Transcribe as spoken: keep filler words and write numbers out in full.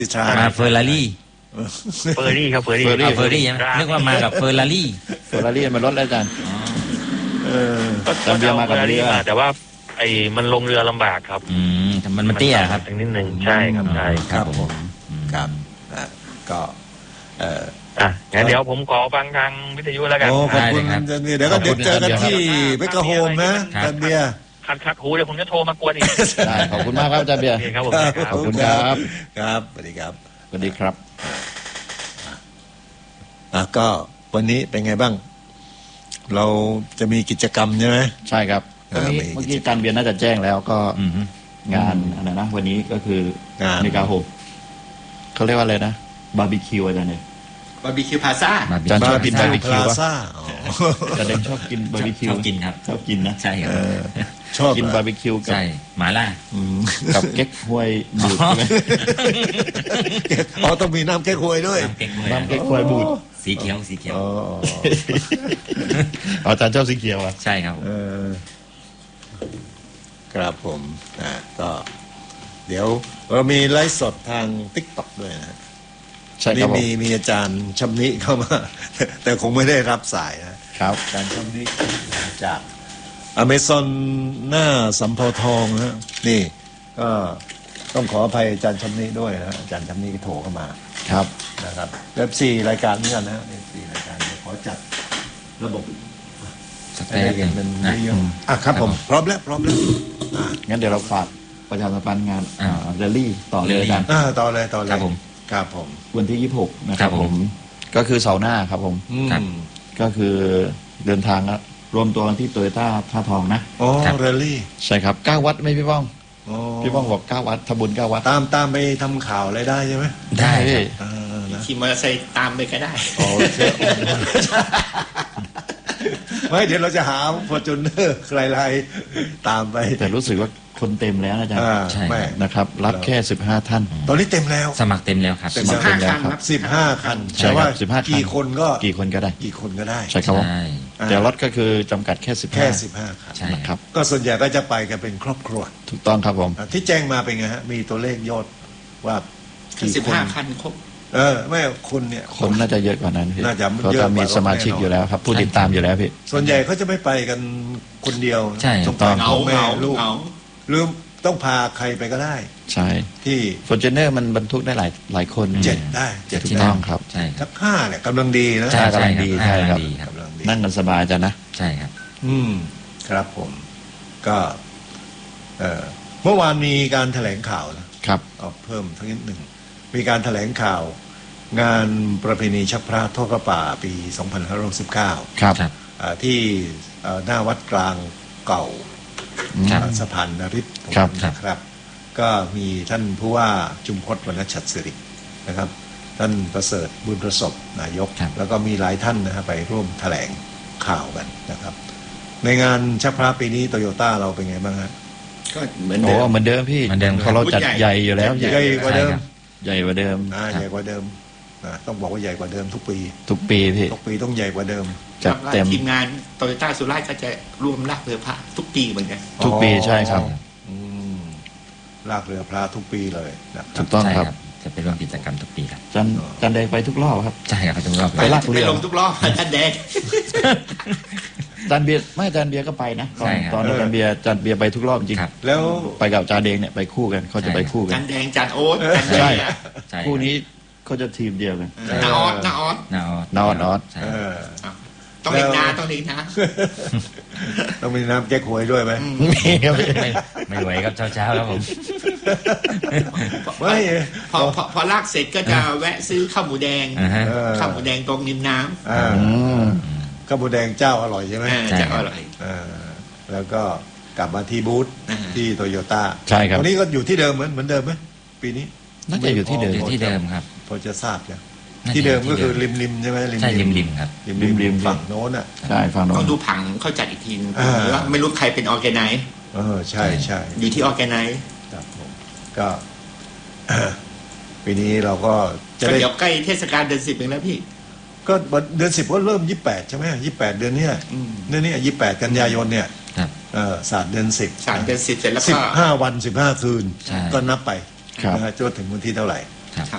มาเฟอร์รารี่เฟอร์รี่ครับเฟอร์รี่เฟอร์รี่ใช่ไหมนึกว่ามากับเฟอร์รารี่เฟอร์รารี่มันรถแล้วอาจารย์เออก็เรือมากับเรือแต่ว่าไอ้มันลงเรือลำบากครับอืมมันมันเตี้ยครับนิดนึงใช่ครับใช่ครับผมครับก็เอ่ออ่ะงั้นเดี๋ยวผมขอฟังทางวิทยุแล้วกันโอ้ขอบคุณเดี๋ยวก็เดี๋ยวเจอกันที่เมกะโฮมนะอาจารย์เบียร์คัดคัดหูเดี๋ยวผมจะโทรมากวนอีกได้ขอบคุณมากครับอาจารย์เบียร์ครับผมขอบคุณครับครับสวัสดีครับสวัสดีครับอ่ะก็วันนี้เป็นไงบ้างเราจะมีกิจกรรมใช่ไหมใช่ครับเมื่อกี้อาจารย์เบียร์น่าจะแจ้งแล้วก็งานอะไรนะวันนี้ก็คืองานเมกะโฮมเขาเรียกว่าอะไรนะบาร์บีคิวอาจารย์เนี่ยบาร์บีคิวพาซ่าอาจารย์ชอบกินบาร์บีคิวพาซ่าอาจารย์ชอบกินบาร์บีคิวชอบกินครับชอบกินนะใช่ครับชอบกินบาร์บีคิวกับใช่หม่าล่ากับเก๊กฮวยบูดใช่ไหมอ๋อต้องมีน้ำเก๊กฮวยด้วยน้ำเก๊กฮวยบูดสีเขียวสีเขียวอาจารย์ชอบสีเขียวอ่ะใช่ครับครับผมอ่าก็เดี๋ยวเรามีไลฟ์สดทาง ติ๊กต็อก ด้วยนะนี่มีมีอาจารย์ชำนิเข้ามาแต่คงไม่ได้รับสายนะครับอาจารย์ชำนิจากอเมซอนหน้าสำเภาทองนะนี่ก็ต้องขออภัยอาจารย์ชำนิด้วยนะอาจารย์ชำนิโทรเข้ามาครับนะครับเว็บสี่รายการนี้กันนะเว็บสี่รายการขอจัดระบบให้ได้กันเป็นเรื่องอ่ะครับผมพร้อมแล้วพร้อมแล้วอ่ะงั้นเดี๋ยวเราฝากประชาสัมพันธ์งานเรลลี่ต่อเลยกันอ่าต่อเลยต่อเลยครับผมครับผมวันที่ยี่สิบหกนะครับผมก็คือเสาร์หน้าครับผมก็คือเดินทางแล้วรวมตัวกันที่โตโยต้าท่าทองนะอ๋อเรลลี่ใช่ครับเก้าวัดไหมพี่ป้องพี่ป้องบอกเก้าวัดทำบุญเก้าวัดตามตามไปทำข่าวอะไรได้ใช่ไหมได้ขี่มอเตอร์ไซค์ตามไปก็ได้อ๋อไม่เดี๋ยวเราจะหาฟอร์จูเนอร์ใครๆตามไปแต่รู้สึกว่าคนเต็มแล้วนะจ๊ะใช่นะครับรับแค่สิบห้าท่านตอนนี้เต็มแล้วสมัครเต็มแล้วครับสิบห้าคันครับสิบห้าคันใช่ว่าสิบห้ากี่คนก็กี่คนก็ได้กี่คนก็ได้ใช่ครับแต่รถก็คือจำกัดแค่สิบห้าแค่สิบห้าคันนะครับก็ส่วนใหญ่ก็จะไปกันเป็นครอบครัวถูกต้องครับผมที่แจ้งมาเป็นไงฮะมีตัวเลขยอดว่าสิบห้าคันครบเออไม่คนเนี่ยคนน่าจะเยอะกว่านั้นพี่น่าจะเขาจะมีสมาชิกอยู่แล้วครับผู้ติดตามอยู่แล้วพี่ส่วนใหญ่เขาจะไม่ไปกันคนเดียวใช่ถูกต้องแม่ลูกหรือต้องพาใครไปก็ได้ใช่ที่ฟอร์จูเนอร์มันบรรทุกได้หลายหลายคนเจ็ดได้เจ็ดที่นั่งครับใช่สักห้าเนี่ยกำลังดีนะใช่กำลังดีใช่ครับนั่งกันสบายจ้ะนะใช่ครับอืมครับผมก็เออเมื่อวานมีการแถลงข่าวนะครับเอาเพิ่มทั้งนิดหนึ่งมีการแถลงข่าวงานประเพณีชักพระทอดพระป่าปีสองพันห้าร้อยสิบเก้าครับที่หน้าวัดกลางเก่าสะพานนฤทธิ์นะครับก็มีท่านผู้ว่าจุมพจน์วรรณชัดสิรินะครับท่านประเสริฐบุญประสบนายกแล้วก็มีหลายท่านนะฮะไปร่วมแถลงข่าวกันนะครับในงานชักพระปีนี้โตโยต้าเราเป็นไงบ้างฮะก็เหมือนเดิมเหมือนเดิมพี่เหมือนเดิมเขาเราจัดใหญ่อยู่แล้วใหญ่กว่าเดิมใหญ่กว่าเดิมใหญ่กว่าเดิมต้องบอกว่าใหญ่กว่าเดิมทุกปีทุกปีพี่ทุกปีต้องใหญ่กว่าเดิมจัดเต็มทีมงานโตโยต้าสุราษฎร์ก็จะรวมลากเรือพระทุกปีเหมือนกันทุกปีใช่ครับลากเรือพระทุกปีเลยถูกต้องครับจะเป็นร่วมกิจกรรมทุกปีครับจันจันแดงไปทุกรอบครับใช่ครับทุกรอบไปลากเรือลงทุกรอบจันแดงจันเบียร์ไม่จันเบียร์ก็ไปนะตอนตอนจันเบียร์จันเบียร์ไปทุกรอบจริงแล้วไปกับจันแดงเนี่ยไปคู่กันเขาจะไปคู่กันจันแดงจันโอ๊ตใช่คู่นี้เขาจะทีมเดียวกันนาออสนาออสนาออสนาออสนาออสต้องเล่นน้ำต้องเล่นน้ำต้องมีน้ำแก้ขวยด้วยไหมมีครับไม่ไม่ไหวครับเช้าๆครับผมไม่พอพอลากเสร็จก็จะแวะซื้อข้าวหมูแดงข้าวหมูแดงตรงริมน้ำข้าวหมูแดงเจ้าอร่อยใช่ไหมเจ้าอร่อยแล้วก็กลับมาที่บูธที่โตโยต้าใช่ครับวันนี้ก็อยู่ที่เดิมเหมือนเหมือนเดิมไหมปีนี้น่าจะอยู่ที่เดิมที่เดิมครับพอจะทราบยังที่เดิมก็คือริมริมใช่ไหมใช่ริมริมครับริมริมฝั่งโน้นอ่ะใช่ฝั่งโน้นต้องดูผังเขาจัดอีกทีว่าไม่รู้ใครเป็นออร์แกไนซ์เออใช่ใช่อยู่ที่ออร์แกไนซ์ครับผมก็ปีนี้เราก็จะเดี๋ยวใกล้เทศกาลเดือนสิบเองแล้วพี่ก็เดือนสิบก็เริ่มยี่สิบแปดใช่ไหมยี่สิบแปดเดือนนี้เดือนนี้ยี่สิบแปดกันยายนเนี่ยเออศาสตร์เดือนสิบศาสตร์เดือนสิบเสร็จแล้วก็สิบห้าวันสิบห้าคืนก็นับไปนะฮะจนถึงวันที่เท่าไหร่